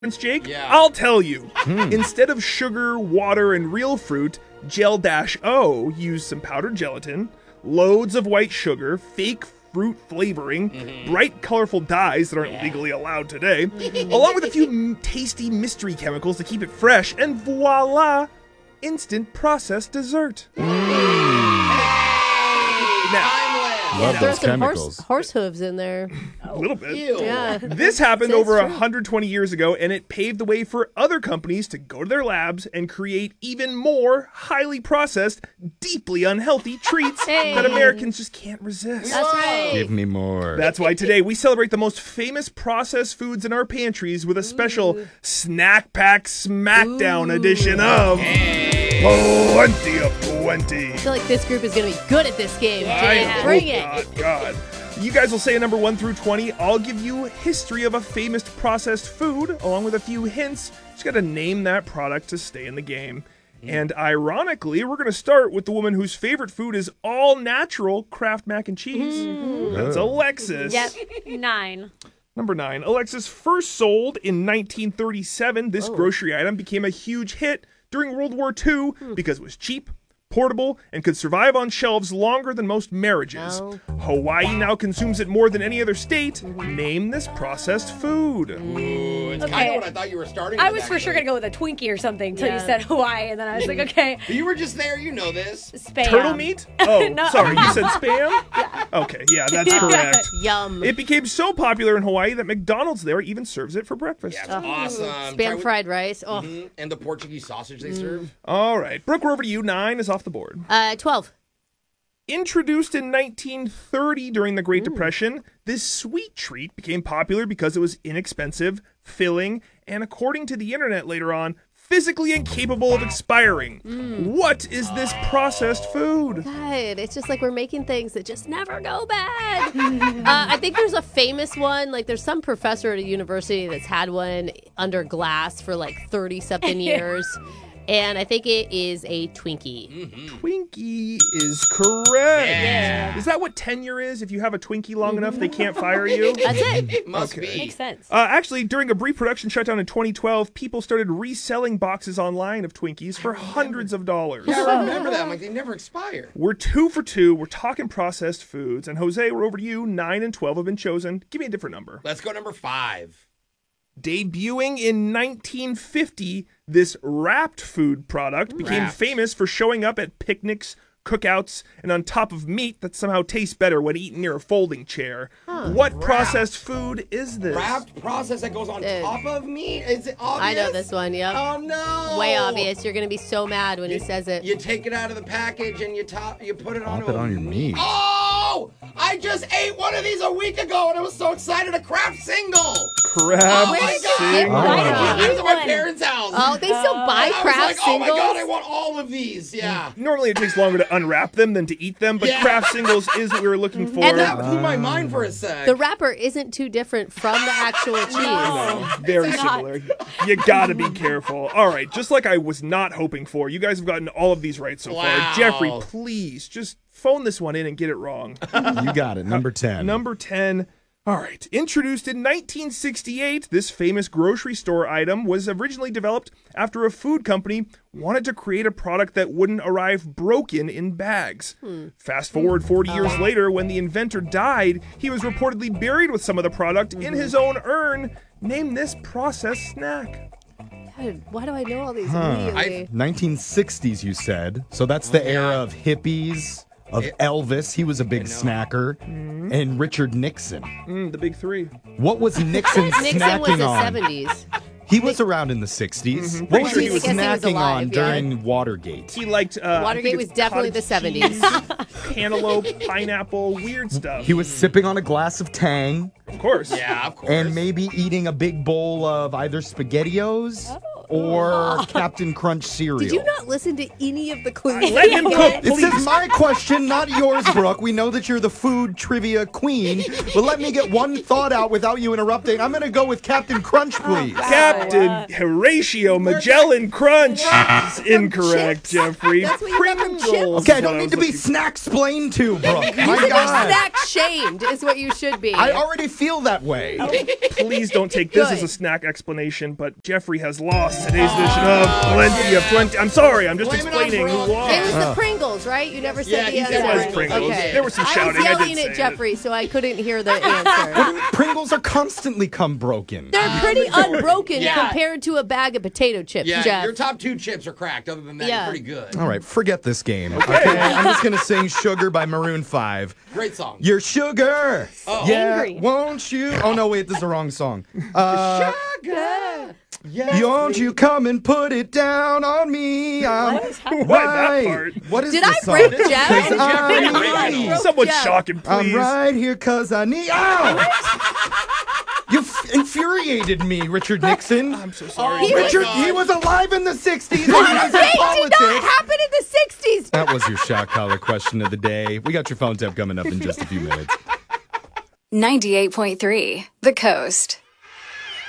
Jake? Yeah. I'll tell you. Instead of sugar, water, and real fruit, Gel-O used some powdered gelatin, loads of white sugar, fake fruit flavoring, bright, colorful dyes that aren't legally allowed today, along with a few tasty mystery chemicals to keep it fresh, and voila, instant processed dessert. Now, Yeah, Love throw those some chemicals. horse hooves in there. a little bit. Ew. Yeah. This happened It's over true. 120 years ago, and it paved the way for other companies to go to their labs and create even more highly processed, deeply unhealthy treats that Americans just can't resist. That's right. Give me more. That's why today we celebrate the most famous processed foods in our pantries with a special Snack Pack Smackdown edition of Plenty of Plenty. I feel like this group is going to be good at this game. I Jake, hope bring it. not, God. You guys will say a number 1 through 20. I'll give you history of a famous processed food, along with a few hints. Just got to name that product to stay in the game. And ironically, we're going to start with the woman whose favorite food is all natural Kraft mac and cheese. That's Alexis. Yep, 9. Number 9. Alexis first sold in 1937. This grocery item became a huge hit during World War II because it was cheap, portable, and could survive on shelves longer than most marriages. Oh. Hawaii now consumes it more than any other state. Name this processed food. Ooh, it's kind Okay. of what I thought you were starting I with, was for sure actually. going to go with a Twinkie or something until you Yeah. said Hawaii, and then I was like, okay, You were just there, you know this. Spam. Turtle meat? Oh, No. sorry, you said spam? Okay, yeah, that's correct. Yum. It became so popular in Hawaii that McDonald's there even serves it for breakfast. Yeah, it's awesome. Try Spam with- fried rice. Oh. And the Portuguese sausage they serve. All right, Brooke, we're over to you. 9 is off the board. 12. Introduced in 1930 during the Great Depression, this sweet treat became popular because it was inexpensive, filling, and according to the internet later on, physically incapable of expiring. What is this processed food? God, it's just like we're making things that just never go bad. I think there's a famous one. Like there's some professor at a university that's had one under glass for like 30-something years. And I think it is a Twinkie. Twinkie is correct. Yeah. Is that what tenure is? If you have a Twinkie long enough, they can't fire you? That's it. It must Okay. be. Makes sense. Actually, during a brief production shutdown in 2012, people started reselling boxes online of Twinkies for hundreds of dollars. Yeah, I remember that. I'm like, they never expire. We're 2 for 2. We're talking processed foods. And Jose, we're over to you. 9 and 12 have been chosen. Give me a different number. Let's go number 5. Debuting in 1950, this wrapped food product became Wrapped. famous for showing up at picnics, cookouts, and on top of meat that somehow tastes better when eaten near a folding chair. What processed food is this? Wrapped process that goes on Dude. top of meat? Is it obvious? I know this one. Yep. Oh, no. Way obvious. You're going to be so mad when he says it. You take it out of the package and you put it on Pop it on your meat. Oh! I just ate one of these a week ago and I was so excited. A Kraft single. Crab Oh my God. single. Why did you I was eat at my one? parents' house. Oh, they still buy I was Kraft like, oh singles? my God, I want all of these. Yeah. Normally it takes longer to unwrap them than to eat them, but Yeah. Kraft singles is what we were looking for. And That blew my mind for a sec. The wrapper isn't too different from the actual cheese. Very similar. You gotta be careful. All right, just like I was not hoping for, you guys have gotten all of these right so Wow. far. Jeffrey, please just phone this one in and get it wrong. You got it. Number 10. Number 10. All right. Introduced in 1968, this famous grocery store item was originally developed after a food company wanted to create a product that wouldn't arrive broken in bags. Fast forward 40 years later, when the inventor died, he was reportedly buried with some of the product in his own urn. Name this processed snack. God, why do I know all these Huh. immediately? 1960s, you said. So that's the era of hippies, of Elvis. He was a big snacker. And Richard Nixon. The big 3. What was Nixon Nixon was snacking the on? 70s. He was around in the 60s. What Pretty was sure he he was- I guess he was snacking alive, on yeah. during Watergate? He liked I Watergate think was it's definitely the cottage 70s. cheese, cantaloupe, pineapple, weird stuff. He was sipping on a glass of Tang of course. Yeah, of course. and maybe eating a big bowl of either SpaghettiOs or Captain Crunch cereal. Did you not listen to any of the clues? Let him cook, This please. is my question, not yours, Brooke. We know that you're the food trivia queen, but let me get one thought out without you interrupting. I'm going to go with Captain Crunch, please. Captain Horatio Magellan Crunch is incorrect, Chips? Jeffrey. That's what you got from chips? Pringles Okay, I is what don't need was to be looking- snack-splained to, Brooke. You My should be God. snack shamed, is what you should be. I already feel that way. Please don't take this Good. as a snack explanation, but Jeffrey has lost today's edition of Plenty of Plenty. I'm sorry, I'm just Blame it on explaining who Brooke. lost. It was the Pringles, right? You never said Yeah, the he answer. said It was Right. Pringles. Okay. There was some shouting. I I was yelling did say at Jeffrey, so I couldn't hear the answer. Pringles are constantly come broken. They're pretty unbroken Yeah. compared to a bag of potato chips, Yeah, Jeff. your top 2 chips are cracked. Other than that, Yeah. you're pretty good. All right, forget this game. Okay, I'm just going to sing Sugar by Maroon 5. Great song. You're sugar. Yeah, Angry. won't you? Oh, no, wait, this is the wrong song. Sugar. Won't you come and put it down on me? What? That part? What is Did this I song? break Jeff? Jeffrey I'm original. right. Someone Jeff. shock him, I'm please. right here because I need. Ow! You infuriated me, Richard Nixon. I'm so sorry. He was- Richard, God. he was alive in the 60s. and he was in It did not politics. happen in the 60s. That was your shock collar question of the day. We got your phone tap coming up in just a few minutes. 98.3 The Coast.